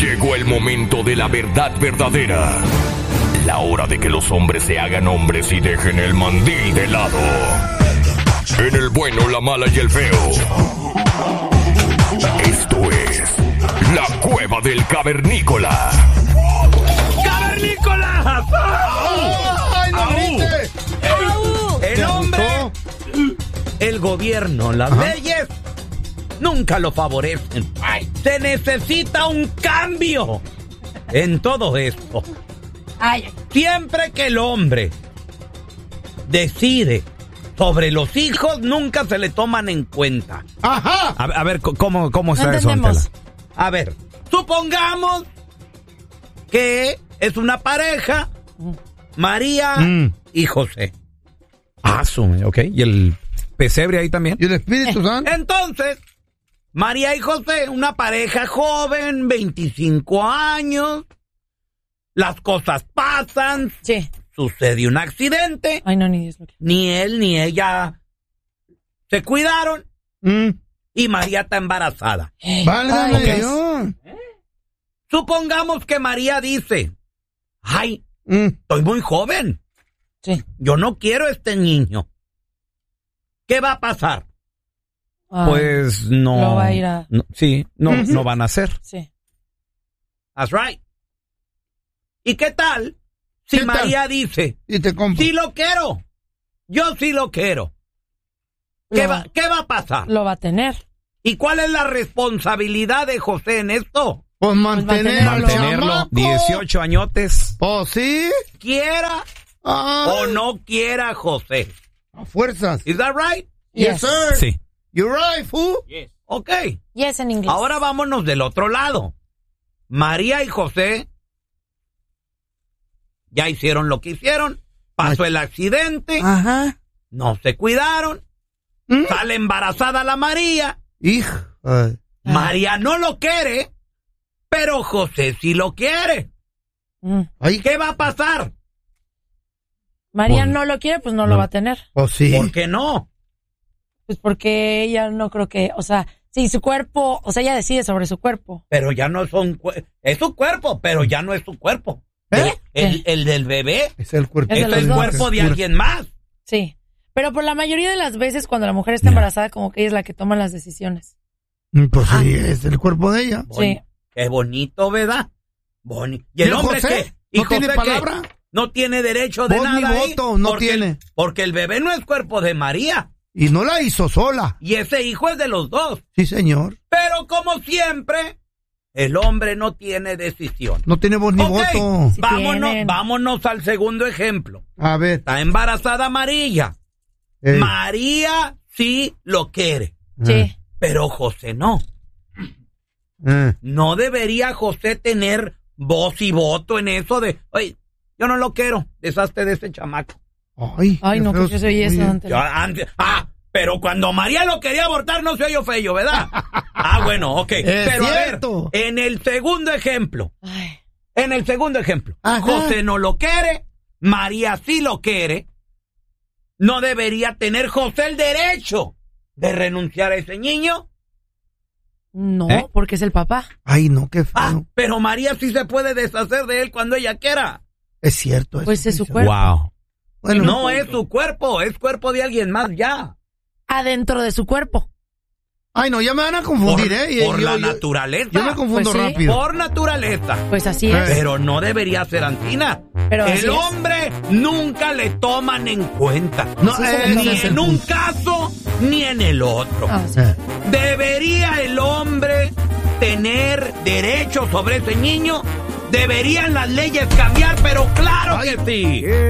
Llegó el momento de la verdad verdadera. La hora de que los hombres se hagan hombres y dejen el mandil de lado. En el bueno, la mala y el feo. Esto es La Cueva del Cavernícola. ¡Cavernícola! ¡Ay, no grites! El hombre, el gobierno, las leyes nunca lo favorecen. Se necesita un cambio en todo esto. Siempre que el hombre decide sobre los hijos, nunca se le toman en cuenta. ¡Ajá! A ver, ¿cómo está eso, Antela? A ver, supongamos que es una pareja, María y José. Ok. ¿Y el pesebre ahí también? ¿Y el Espíritu Santo? Entonces, María y José, una pareja joven, 25 años. Las cosas pasan. Sí. Sucede un accidente. Ay, no, ni Dios lo quiere. Ni él ni ella se cuidaron. Y María está embarazada. ¡Válgame Dios! Supongamos que María dice: ay, estoy muy joven. Sí. Yo no quiero este niño. ¿Qué va a pasar? Pues no. Lo va a ir a... No van a hacer. Sí. That's right. ¿Y qué tal si María dice: Y te compro. sí lo quiero? Yo sí lo quiero. ¿Qué va a pasar? Lo va a tener. ¿Y cuál es la responsabilidad de José en esto? Pues mantenerlo. Mantenerlo 18 añotes. ¿Oh, sí? Quiera o no quiera José. A fuerzas. ¿Is that right? Yes, sir. Sí. You're right, fool. Yes. Ok. Yes, en inglés. Ahora vámonos del otro lado. María y José ya hicieron lo que hicieron. Pasó el accidente. Ajá. No se cuidaron. Sale embarazada la María. Hijo. María no lo quiere, pero José sí lo quiere. Ay. ¿Qué va a pasar? María no lo quiere, pues no lo va a tener. ¿Oh, sí? ¿Por qué no? Pues porque ella no creo que, o sea, si su cuerpo, o sea, ella decide sobre su cuerpo. Pero ya no es su cuerpo, pero ya no es su cuerpo. El del bebé Es el cuerpo. Es de es los el dos. cuerpo de alguien más. Sí. Pero por la mayoría de las veces cuando la mujer está embarazada, como que ella es la que toma las decisiones. Pues sí, es el cuerpo de ella. Sí. Qué bonito, ¿verdad? ¿Y el hombre José? qué? ¿Y ¿No tiene José palabra? qué? No tiene derecho de Voz ni nada ahí, voto, no porque tiene. Porque el bebé no es cuerpo de María. Y no la hizo sola. Y ese hijo es de los dos. Sí, señor. Pero como siempre, el hombre no tiene decisión. No tiene voz ni voto. Sí vámonos al segundo ejemplo. A ver. Está embarazada María. María sí lo quiere. Sí. Pero José no. No debería José tener voz y voto en eso de: oye, yo no lo quiero, deshazte de ese chamaco. Ay, no, pues yo soy eso. Pero cuando María lo quería abortar no se oyó feo, ¿verdad? Bueno, ok. Pero cierto. A ver, en el segundo ejemplo, Ajá. José no lo quiere, María sí lo quiere. ¿No debería tener José el derecho de renunciar a ese niño? No, porque es el papá. Ay, no, qué feo. Pero María sí se puede deshacer de él cuando ella quiera. Es cierto. Eso, Pues es su cuerpo. Wow. Bueno, No es su cuerpo, es cuerpo de alguien más ya. Adentro de su cuerpo. Ay, no, ya me van a confundir, Por la naturaleza. Yo me confundo Pues sí. rápido. Por naturaleza. Pues así es. Pero no debería ser Antina. Pero así el es. hombre nunca le toman en cuenta. No, Sí, se le Ni toma ese es en el un punto. caso, ni en el otro. Sí. ¿Debería el hombre tener derecho sobre ese niño? ¿Deberían las leyes cambiar? Pero claro que sí.